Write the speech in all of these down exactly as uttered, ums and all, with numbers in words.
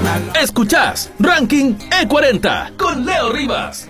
Escuchás Ranking E cuarenta con Leo Rivas.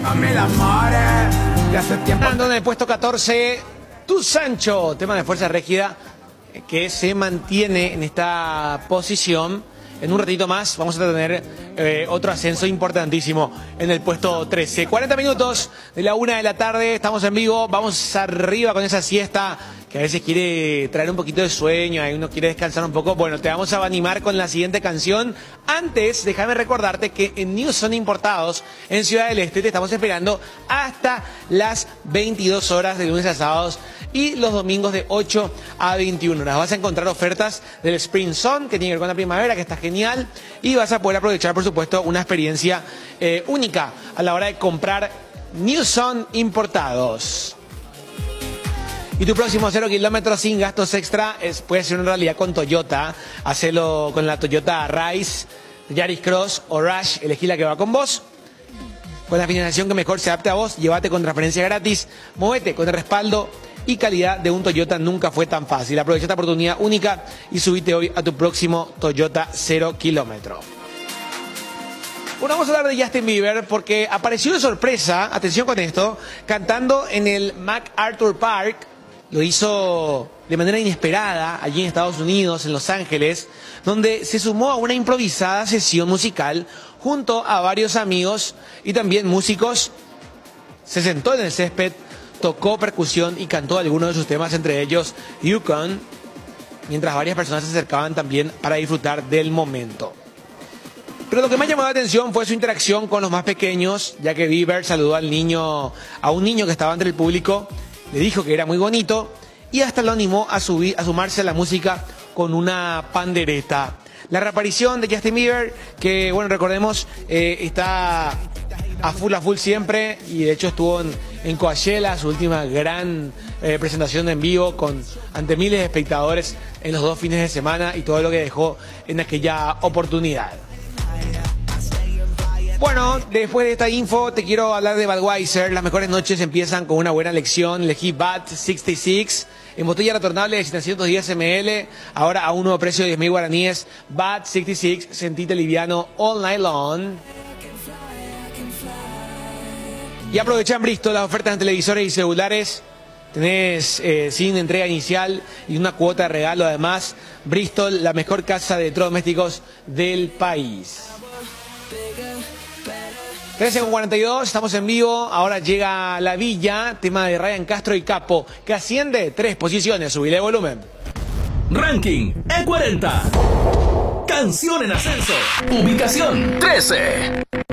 En el puesto catorce, Tu Sancho, tema de Fuerza Régida, que se mantiene en esta posición. En un ratito más vamos a tener eh, otro ascenso importantísimo en el puesto trece. cuarenta minutos de la una de la tarde, estamos en vivo, vamos arriba con esa siesta que a veces quiere traer un poquito de sueño, ahí uno quiere descansar un poco. Bueno, te vamos a animar con la siguiente canción. Antes, déjame recordarte que en New Son Importados, en Ciudad del Este, te estamos esperando hasta las veintidós horas de lunes a sábados y los domingos de ocho a veintiuna horas. Vas a encontrar ofertas del Spring Sun, que tiene que ver con la primavera, que está genial, y vas a poder aprovechar, por supuesto, una experiencia eh, única a la hora de comprar New Son Importados. Y tu próximo cero kilómetros sin gastos extra es, puede ser una realidad con Toyota. Hacelo con la Toyota Rise, Yaris Cross o Rush. Elegí la que va con vos. Con la financiación que mejor se adapte a vos, llévate con transferencia gratis. Móvete con el respaldo y calidad de un Toyota. Nunca fue tan fácil. Aprovecha esta oportunidad única y subite hoy a tu próximo Toyota cero kilómetro. Bueno, vamos a hablar de Justin Bieber porque apareció de sorpresa, atención con esto, cantando en el MacArthur Park. Lo hizo de manera inesperada allí en Estados Unidos, en Los Ángeles, donde se sumó a una improvisada sesión musical junto a varios amigos y también músicos. Se sentó en el césped, tocó percusión y cantó algunos de sus temas, entre ellos Yukon, mientras varias personas se acercaban también para disfrutar del momento. Pero lo que más llamó la atención fue su interacción con los más pequeños, ya que Bieber saludó al niño, a un niño que estaba entre el público. Le dijo que era muy bonito y hasta lo animó a, subir, a sumarse a la música con una pandereta. La reaparición de Justin Bieber, que bueno, recordemos, eh, está a full a full siempre, y de hecho estuvo en, en Coachella, su última gran eh, presentación en vivo con ante miles de espectadores en los dos fines de semana y todo lo que dejó en aquella oportunidad. Bueno, después de esta info te quiero hablar de Budweiser. Las mejores noches empiezan con una buena lección. Elegí Bud sesenta y seis en botella retornable de setecientos diez mililitros, ahora a un nuevo precio de diez mil guaraníes. Bud sesenta y seis, sentite liviano all night long. Y aprovecha en Bristol las ofertas en televisores y celulares. Tenés eh, sin entrega inicial y una cuota de regalo. Además, Bristol, la mejor casa de electrodomésticos del país. trece con cuarenta y dos, estamos en vivo. Ahora llega La Villa, tema de Ryan Castro y Capo, que asciende tres posiciones. Subile volumen. Ranking E cuarenta. Canción en ascenso. Ubicación trece.